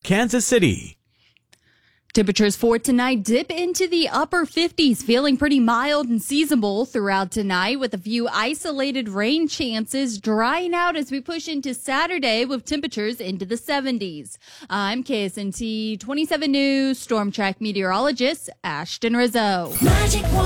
Kansas City. Temperatures for tonight dip into the upper 50s, feeling pretty mild and seasonable throughout tonight with a few isolated rain chances drying out as we push into Saturday with temperatures into the 70s. I'm KSNT 27 News Storm Track meteorologist Ashton Rizzo. Magic